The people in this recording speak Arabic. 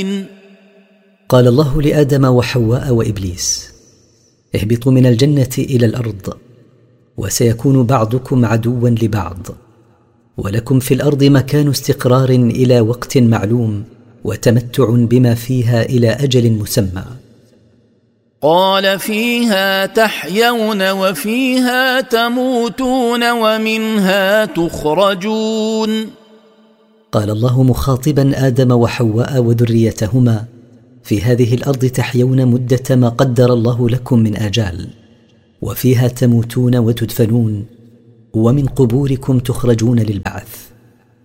قال الله لآدم وحواء وإبليس: اهبطوا من الجنة إلى الأرض، وسيكون بعضكم عدوا لبعض، ولكم في الأرض مكان استقرار إلى وقت معلوم، وتمتع بما فيها إلى أجل مسمى. قال: فيها تحيون وفيها تموتون ومنها تخرجون. قال الله مخاطبا آدم وحواء وذريتهما: في هذه الأرض تحيون مدة ما قدر الله لكم من آجال، وفيها تموتون وتدفنون، ومن قبوركم تخرجون للبعث.